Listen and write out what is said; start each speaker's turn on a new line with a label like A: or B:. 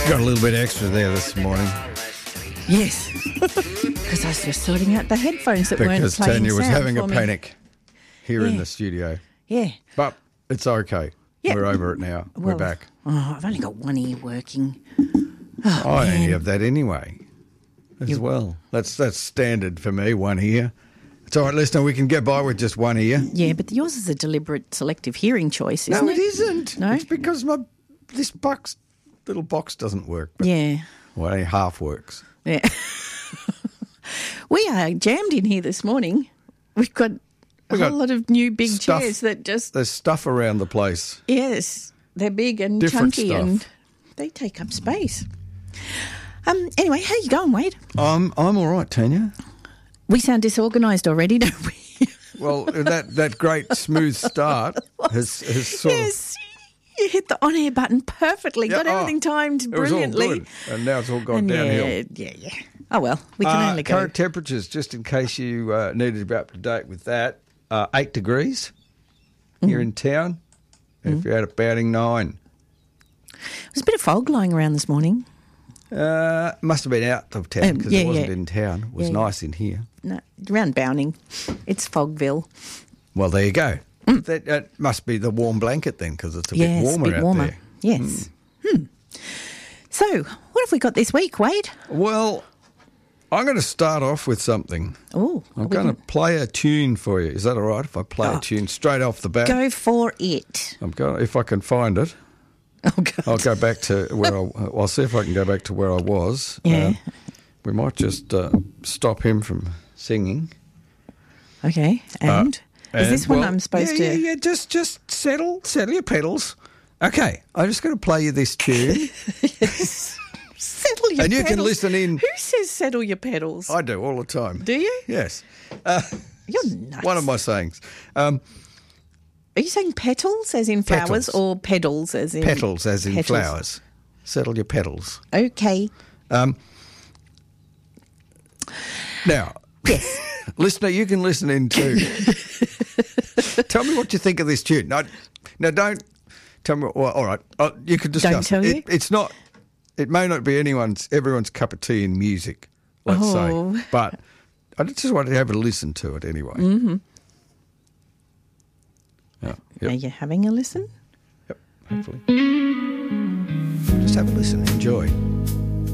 A: Got a little bit extra there this morning.
B: Yes, because I was just sorting out the headphones that weren't
A: Because
B: playing
A: Tanya was
B: sound
A: having a
B: for me.
A: panic here in
B: Yeah.
A: the studio.
B: Yeah.
A: But it's okay.
B: Yeah.
A: We're over it now. We're
B: Well,
A: back.
B: Oh, I've only got one ear working.
A: I only have that anyway as well. That's standard for me, one ear. It's all right, listener, we can get by with just one ear.
B: Yeah, but yours is a deliberate selective hearing choice, isn't
A: No,
B: it?
A: it isn't.
B: No?
A: It's because this little box doesn't work. But,
B: Yeah.
A: well, it only half works.
B: Yeah. We are jammed in here this morning. We've got a
A: got
B: whole lot of new big
A: stuff.
B: chairs that just,
A: There's stuff around the place.
B: yes, they're big and
A: Different
B: chunky
A: stuff.
B: and they take up space. Anyway, how you going, Wade?
A: I'm all right, Tanya.
B: We sound disorganised already, don't we?
A: Well, that great smooth start has sort of...
B: Yes, you hit the on-air button perfectly.
A: Yeah,
B: Got everything timed
A: It was all
B: brilliantly.
A: good, and now it's all gone
B: And
A: downhill.
B: Yeah. Oh, well, we can only go.
A: Current temperatures, just in case you needed to be up to date with that, 8 degrees here in town. If you're out about 9.
B: There's a bit of fog lying around this morning.
A: Must have been out of town because
B: yeah,
A: it wasn't
B: yeah.
A: in town. It was
B: Yeah,
A: nice in here.
B: No, around Bowning. It's Fogville.
A: Well, there you go. That must be the warm blanket then, because it's a bit
B: Yes,
A: warmer
B: a bit
A: out
B: warmer.
A: there.
B: Yes. So, what have we got this week, Wade?
A: Well, I'm going to start off with something.
B: Oh,
A: I'm going to play a tune for you. Is that all right if I play a tune straight off the bat?
B: go for it.
A: If I can find it.
B: Oh, God.
A: I'll go back to where I'll see if I can go back to where I was.
B: Yeah.
A: We might just stop him from singing.
B: Okay, and? Is this one
A: well,
B: I'm supposed
A: yeah,
B: to...
A: Yeah, just settle your pedals. Okay, I'm just going to play you this tune.
B: Settle your
A: And you can
B: pedals.
A: listen in.
B: Who says settle your pedals?
A: I do all the time.
B: Do you?
A: Yes.
B: You're nuts.
A: One of my sayings.
B: Are you saying petals as in flowers
A: Petals.
B: or pedals as in...
A: Petals as in
B: petals?
A: flowers. Settle your pedals.
B: Okay.
A: Now, listener, you can listen in too. Tell me what you think of this tune. Now don't tell me. Well, all right, you can discuss.
B: Don't tell you?
A: It's not. It may not be everyone's cup of tea in music. Let's say, but I just wanted to have a listen to it anyway. Mm-hmm. Yeah,
B: Are you having a listen?
A: Yep. Hopefully, just have a listen. Enjoy.